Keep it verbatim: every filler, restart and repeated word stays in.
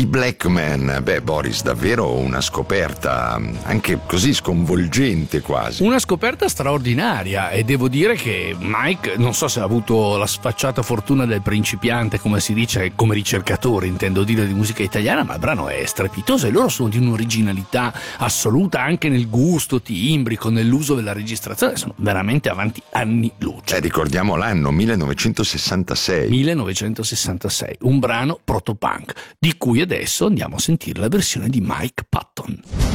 I Black Men, beh Boris, davvero una scoperta anche così sconvolgente quasi. Una scoperta straordinaria, e devo dire che Mike, non so se ha avuto la sfacciata fortuna del principiante, come si dice, come ricercatore intendo dire, di musica italiana, ma il brano è strepitoso e loro sono di un'originalità assoluta anche nel gusto timbrico, nell'uso della registrazione, sono veramente avanti anni luce. Eh, ricordiamo l'anno millenovecentosessantasei. millenovecentosessantasei, un brano protopunk di cui adesso andiamo a sentire la versione di Mike Patton.